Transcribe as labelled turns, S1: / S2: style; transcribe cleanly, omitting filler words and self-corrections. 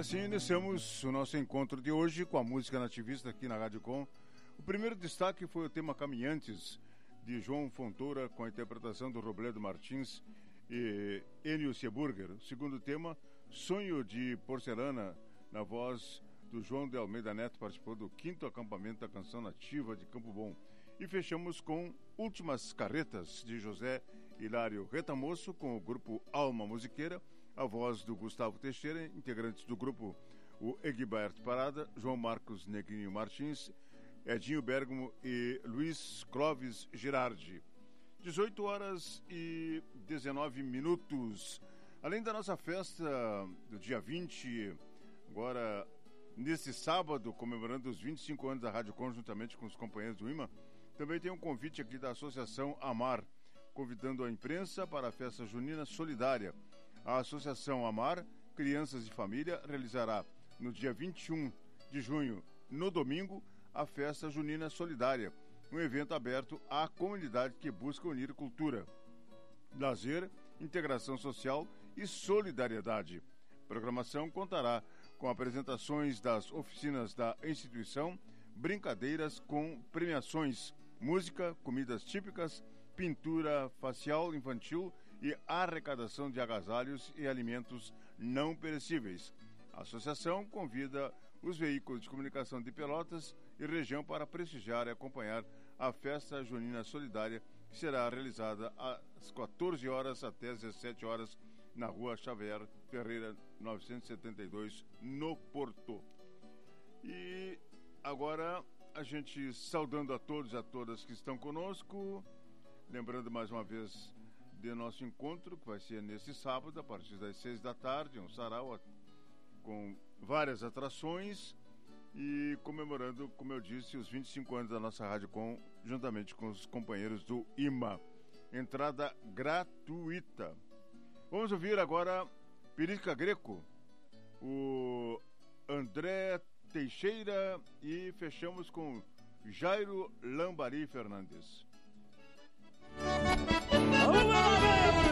S1: assim iniciamos o nosso encontro de hoje com a música nativista aqui na Rádio Com. O primeiro destaque foi o tema Caminhantes, de João Fontoura, com a interpretação do Robledo Martins e Enio Seburger. O segundo tema, Sonho de Porcelana, na voz do João de Almeida Neto, participou do 5º acampamento da canção nativa de Campo Bom. E fechamos com Últimas Carretas, de José Hilário Retamoso, com o grupo Alma Musiqueira, a voz do Gustavo Teixeira, integrantes do grupo o Egberto Parada, João Marcos Negrinho Martins, Edinho Bergamo e Luiz Clóvis Girardi. 18 horas e 19 minutos. Além da nossa festa do dia 20, agora neste sábado, comemorando os 25 anos da Rádio Com, juntamente com os companheiros do IMA, também tem um convite aqui da Associação Amar, convidando a imprensa para a festa junina solidária. A Associação Amar, Crianças e Família, realizará no dia 21 de junho, no domingo, a Festa Junina Solidária, um evento aberto à comunidade que busca unir cultura, lazer, integração social e solidariedade. A programação contará com apresentações das oficinas da instituição, brincadeiras com premiações, música, comidas típicas, pintura facial infantil e arrecadação de agasalhos e alimentos não perecíveis. A associação convida os veículos de comunicação de Pelotas e região para prestigiar e acompanhar a Festa Junina Solidária, que será realizada às 14 horas até às 17 horas na Rua Xavier Ferreira 972, no Porto. E agora a gente saudando a todos e a todas que estão conosco, lembrando mais uma vez de nosso encontro, que vai ser nesse sábado, a partir das 6 da tarde, um sarau com várias atrações e comemorando, como eu disse, os 25 anos da nossa Rádio Com, juntamente com os companheiros do IMA. Entrada gratuita. Vamos ouvir agora Perisca Greco, o André Teixeira e fechamos com Jairo Lambari Fernandes.
S2: Vamos lá,